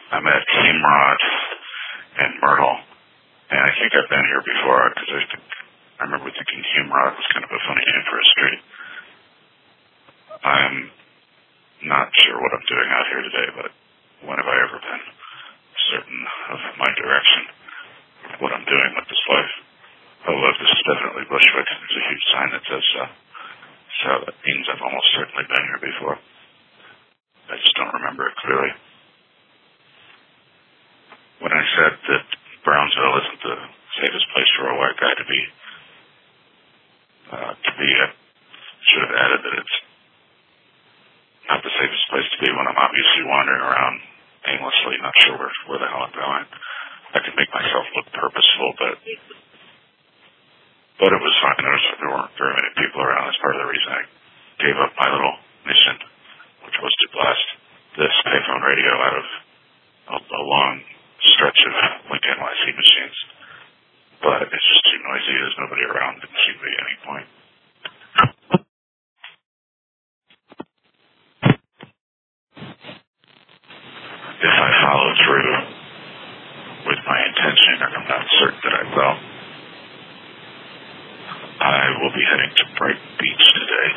I'm at Hemrod and Myrtle, and I think I've been here before because I remember thinking Hemrod was kind of a funny name for a street. I'm not sure what I'm doing out here today, but when have I ever been certain of my direction, what I'm doing with this life? Oh, look, this is definitely Bushwick. There's a huge sign that says so. So that means I've almost certainly been here before. I just don't remember it clearly. When I said that Brownsville isn't the safest place for a white guy to be, I should have added that it's not the safest place to be when I'm obviously wandering around aimlessly, not sure where the hell I'm going. I can make myself look purposeful, but it was fine. There weren't very many people around. That's part of the reason I gave up my little mission, which was to blast this payphone radio out of a long stretch of Link NYC machines. But it's just too noisy. There's nobody around. Didn't seem to be any point. If I follow through with my intention, and I'm not certain that I will, I will be heading to Brighton Beach today.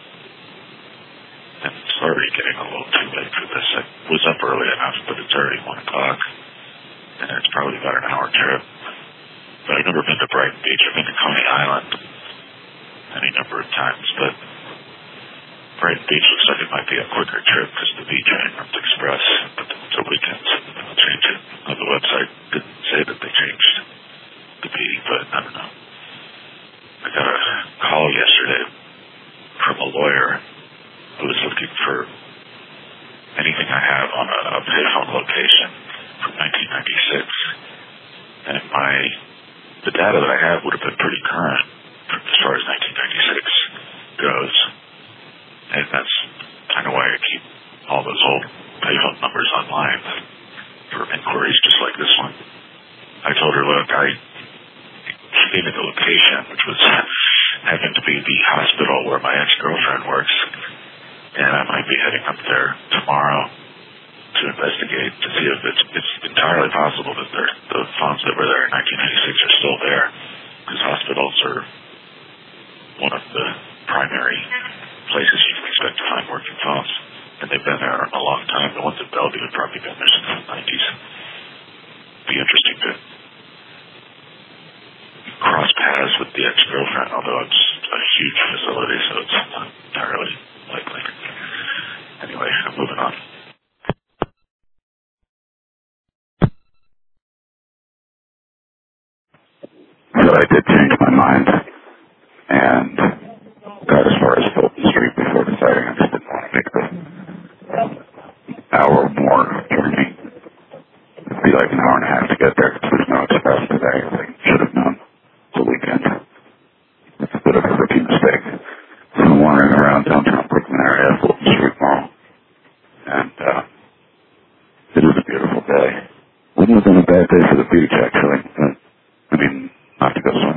And it's already getting a little too late for this. I was up early enough, but it's already 1 o'clock. And it's probably about an hour trip. But I've never been to Brighton Beach. I've been to Coney Island any number of times, but Brighton Beach looks like it might be a quicker trip because the V train runs express, but it's a weekend, so they'll change it. On the website didn't say that they changed the V, but I don't know. I got a call yesterday from a lawyer who was looking for anything I have on a payphone location from 1996, and the data that I have would have been pretty current as far as 1996 goes, and that's kind of why I keep all those old payphone numbers online for inquiries just like this one. I told her, look, she gave me the location, which was happened to be the hospital where my ex-girlfriend works, and I might be heading up there tomorrow to investigate to see if it's entirely possible that the phones that were there in 1996 are still there, because hospitals are one of the primary places you can expect to find working phones, and they've been there a long time. The ones at Bellevue have probably been there since the 90s. Be interesting to cross paths with the ex-girlfriend, although it's a huge facility, so it's not entirely likely. Anyway, I'm moving on. So I did change my mind and got as far as Fulton Street before deciding I just didn't want to make the hour more journey. It'd be like an hour and a half to get there because there's no express today.